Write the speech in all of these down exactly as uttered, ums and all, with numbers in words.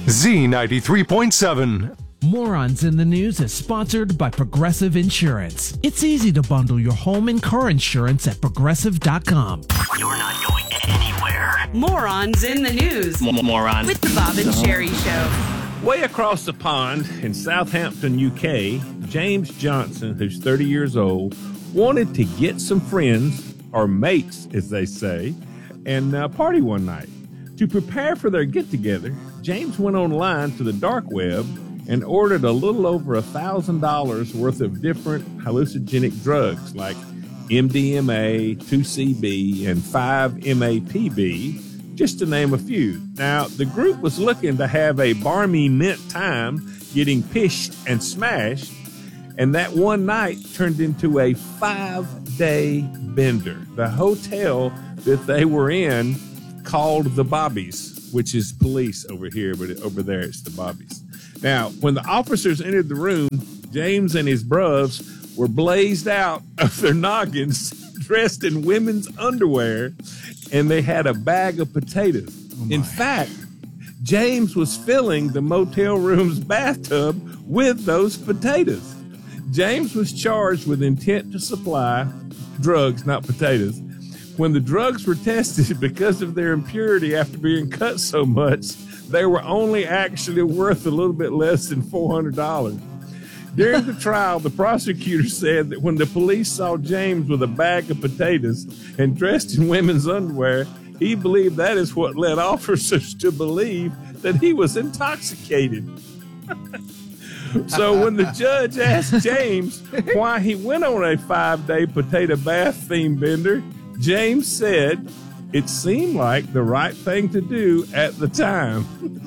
Z ninety-three point seven. Morons in the News is sponsored by Progressive Insurance. It's easy to bundle your home and car insurance at progressive dot com. You're not going anywhere. Morons in the News. M- morons. With the Bob and Sherry Show. Way across the pond in Southampton, U K, James Johnson, who's thirty years old, wanted to get some friends, or mates, as they say, and uh, party one night. To prepare for their get-together, James went online to the dark web and ordered a little over one thousand dollars worth of different hallucinogenic drugs like M D M A, two C B, and five M A P B, just to name a few. Now, the group was looking to have a barmy mint time getting pished and smashed, and that one night turned into a five-day bender. The hotel that they were in called the Bobbies, which is police over here, but over there it's the Bobbies. Now, when the officers entered the room, James and his bruvs were blazed out of their noggins, dressed in women's underwear, and they had a bag of potatoes. Oh in fact, James was filling the motel room's bathtub with those potatoes. James was charged with intent to supply drugs, not potatoes. When the drugs were tested, because of their impurity after being cut so much, they were only actually worth a little bit less than four hundred dollars. During the trial, the prosecutor said that when the police saw James with a bag of potatoes and dressed in women's underwear, he believed that is what led officers to believe that he was intoxicated. So when the judge asked James why he went on a five-day potato bath theme bender, James said it seemed like the right thing to do at the time.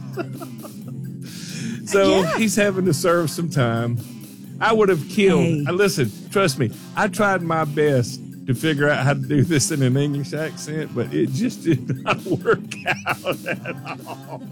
So yeah. He's having to serve some time. I would have killed. Hey. Uh, listen, trust me, I tried my best to figure out how to do this in an English accent, but it just did not work out at all.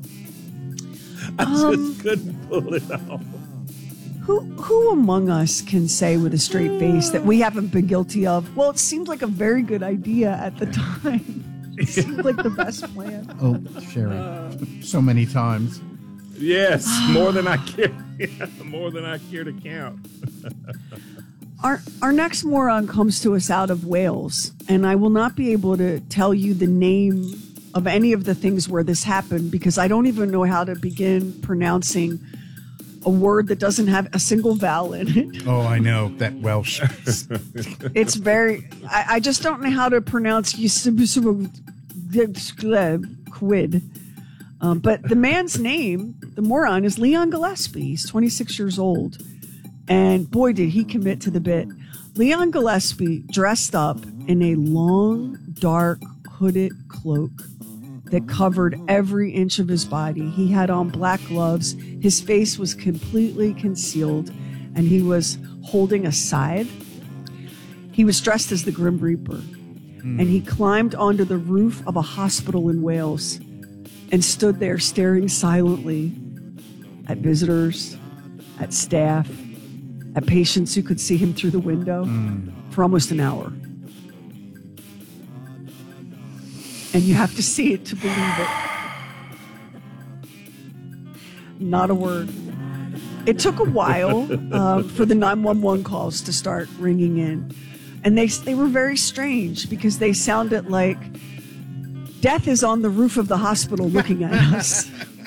I um, just couldn't pull it off. Who who among us can say with a straight face that we haven't been guilty of? Well, it seemed like a very good idea at the time. It seemed like the best plan. Oh, Sherry, uh, so many times. Yes, more than I care. More than I care to count. Our our next moron comes to us out of Wales, and I will not be able to tell you the name of any of the things where this happened because I don't even know how to begin pronouncing a word that doesn't have a single vowel in it. Oh, I know that Welsh. It's very. I, I just don't know how to pronounce quid. Um, but the man's name, the moron, is Leon Gillespie. He's twenty-six years old. And boy, did he commit to the bit. Leon Gillespie dressed up in a long, dark, hooded cloak that covered every inch of his body. He had on black gloves. His face was completely concealed, and he was holding a scythe. He was dressed as the Grim Reaper, mm. and he climbed onto the roof of a hospital in Wales and stood there staring silently at visitors, at staff, at patients who could see him through the window mm. for almost an hour. And you have to see it to believe it. Not a word. It took a while uh, for the nine one one calls to start ringing in. And they they were very strange because they sounded like death is on the roof of the hospital looking at us.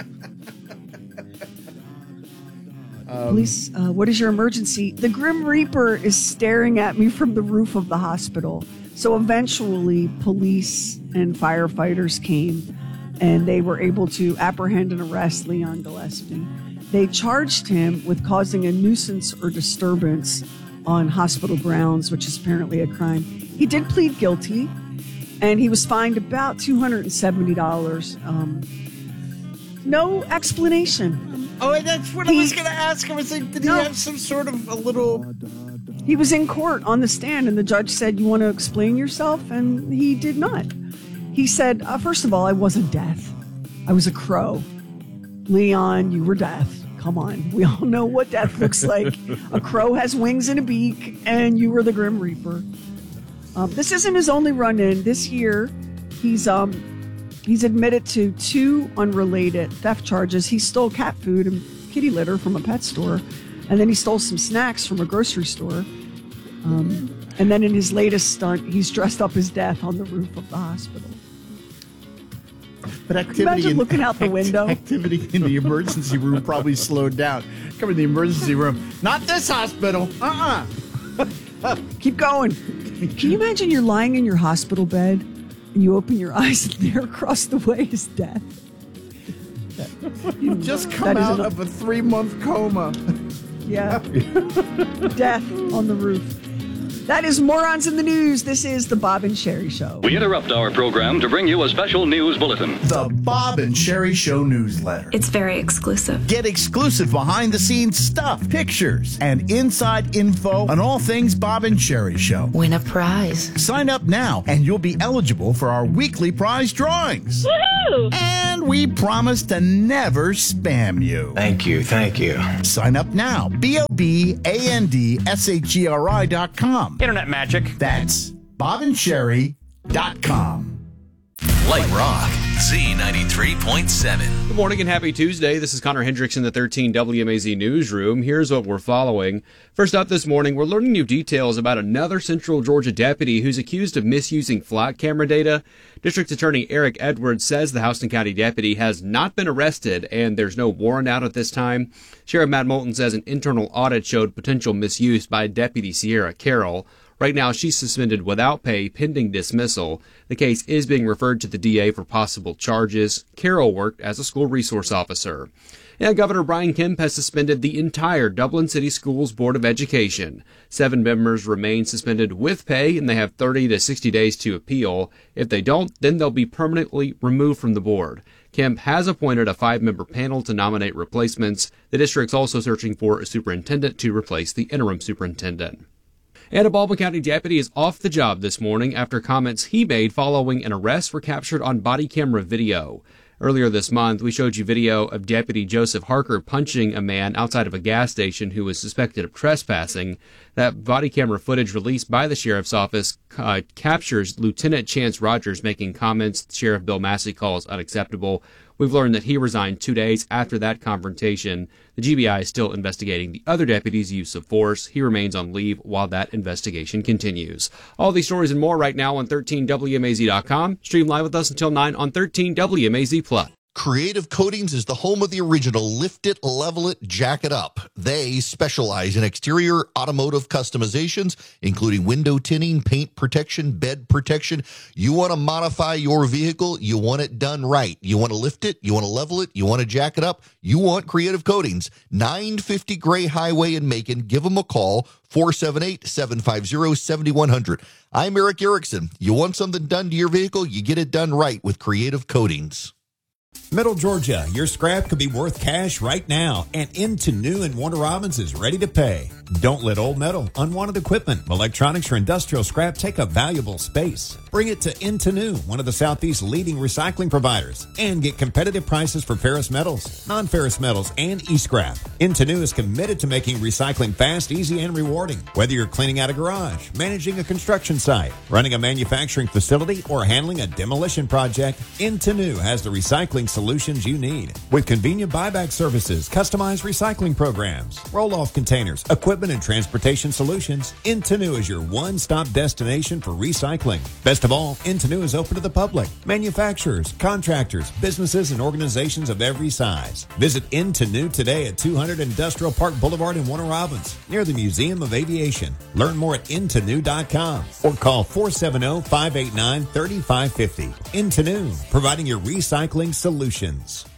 Um, Police, uh, what is your emergency? The Grim Reaper is staring at me from the roof of the hospital. So eventually, police and firefighters came, and they were able to apprehend and arrest Leon Gillespie. They charged him with causing a nuisance or disturbance on hospital grounds, which is apparently a crime. He did plead guilty, and he was fined about two hundred seventy dollars. Um, no explanation. Oh, that's what he, I was going to ask. I was like, did no, he have some sort of a little... He was in court on the stand, and the judge said, you want to explain yourself? And he did not. He said, uh, first of all, I wasn't death. I was a crow. Leon, you were death. Come on. We all know what death looks like. A crow has wings and a beak, and you were the Grim Reaper. Um, this isn't his only run-in. This year, he's um, He's admitted to two unrelated theft charges. He stole cat food and kitty litter from a pet store, and then he stole some snacks from a grocery store. Um, and then in his latest stunt, he's dressed up as death on the roof of the hospital. But activity Imagine in, looking out the window. Activity in the emergency room probably slowed down. Come to the emergency room. Not this hospital. Uh-uh. Keep going. Can you imagine you're lying in your hospital bed and you open your eyes and there across the way is death? You just come That is out an- of a three-month coma. Yeah. Death on the roof. That is Morons in the News. This is the Bob and Sherry Show. We interrupt our program to bring you a special news bulletin. The Bob and Sherry Show newsletter. It's very exclusive. Get exclusive behind-the-scenes stuff, pictures, and inside info on all things Bob and Sherry Show. Win a prize. Sign up now, and you'll be eligible for our weekly prize drawings. Woohoo! And we promise to never spam you. Thank you, thank you. Sign up now. B O B A N D S H E R I dot com. Internet magic. That's bob and sherry dot com. Light Rock, Z ninety-three point seven. Good morning and happy Tuesday. This is Connor Hendricks in the thirteen W M A Z Newsroom. Here's what we're following. First up this morning, we're learning new details about another Central Georgia deputy who's accused of misusing flock camera data. District Attorney Eric Edwards says the Houston County deputy has not been arrested and there's no warrant out at this time. Sheriff Matt Moulton says an internal audit showed potential misuse by Deputy Sierra Carroll. Right now, she's suspended without pay pending dismissal. The case is being referred to the D A for possible charges. Carroll worked as a school resource officer. And Governor Brian Kemp has suspended the entire Dublin City Schools Board of Education. Seven members remain suspended with pay, and they have thirty to sixty days to appeal. If they don't, then they'll be permanently removed from the board. Kemp has appointed a five-member panel to nominate replacements. The district's also searching for a superintendent to replace the interim superintendent. And a Baldwin County deputy is off the job this morning after comments he made following an arrest were captured on body camera video. Earlier this month, we showed you video of Deputy Joseph Harker punching a man outside of a gas station who was suspected of trespassing. That body camera footage released by the sheriff's office uh, captures Lieutenant Chance Rogers making comments Sheriff Bill Massey calls unacceptable. We've learned that he resigned two days after that confrontation. The G B I is still investigating the other deputy's use of force. He remains on leave while that investigation continues. All these stories and more right now on thirteen W M A Z dot com. Stream live with us until nine on thirteen W M A Z Plus. Creative Coatings is the home of the original Lift It, Level It, Jack It Up. They specialize in exterior automotive customizations, including window tinting, paint protection, bed protection. You want to modify your vehicle, you want it done right. You want to lift it, you want to level it, you want to jack it up, you want Creative Coatings. nine fifty Gray Highway in Macon. Give them a call, four seven eight, seven five zero, seven one zero zero. I'm Eric Erickson. You want something done to your vehicle, you get it done right with Creative Coatings. Middle Georgia, your scrap could be worth cash right now, and Into New and Warner Robins is ready to pay. Don't let old metal, unwanted equipment, electronics, or industrial scrap take up valuable space. Bring it to Into New, one of the Southeast's leading recycling providers, and get competitive prices for ferrous metals, non-ferrous metals, and e-scrap. Into New is committed to making recycling fast, easy, and rewarding. Whether you're cleaning out a garage, managing a construction site, running a manufacturing facility, or handling a demolition project, Into New has the recycling solutions you need. With convenient buyback services, customized recycling programs, roll-off containers, equipment and transportation solutions, Into New is your one-stop destination for recycling. Best of all, Into New is open to the public, manufacturers, contractors, businesses, and organizations of every size. Visit Into New today at two hundred Industrial Park Boulevard in Warner Robins, near the Museum of Aviation. Learn more at into new dot com or call four seven zero, five eight nine, three five five zero. Into New, providing your recycling solutions.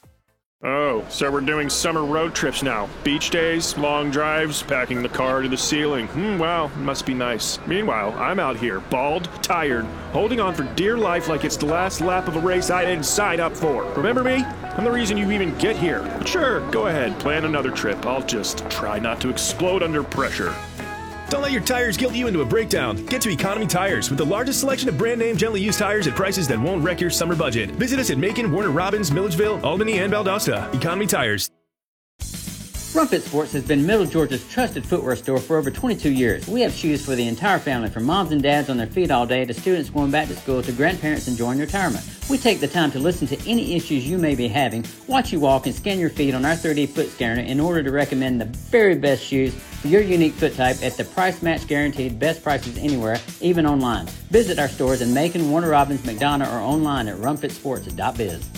Oh, so we're doing summer road trips now. Beach days, long drives, packing the car to the ceiling. Hmm, wow, must be nice. Meanwhile, I'm out here, bald, tired, holding on for dear life like it's the last lap of a race I didn't sign up for. Remember me? I'm the reason you even get here. But sure, go ahead, plan another trip. I'll just try not to explode under pressure. Don't let your tires guilt you into a breakdown. Get to Economy Tires with the largest selection of brand name gently used tires at prices that won't wreck your summer budget. Visit us at Macon, Warner Robins, Milledgeville, Albany, and Valdosta. Economy Tires. Rumfit Sports has been Middle Georgia's trusted footwear store for over twenty-two years. We have shoes for the entire family, from moms and dads on their feet all day to students going back to school to grandparents enjoying retirement. We take the time to listen to any issues you may be having, watch you walk, and scan your feet on our three D foot scanner in order to recommend the very best shoes for your unique foot type at the price match guaranteed best prices anywhere, even online. Visit our stores in Macon, Warner Robins, McDonough, or online at rumfit sports dot biz.